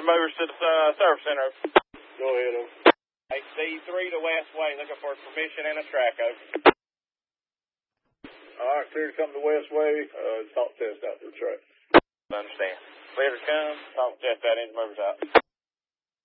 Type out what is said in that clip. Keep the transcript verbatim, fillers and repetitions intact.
engine movers to the uh, service center. Go ahead, over. Hey, D three to West Way, looking for permission and a track, over. All right, clear to come to West Way. Uh, talk test out to the track. Understand. Clear to come, talk test that engine movers out.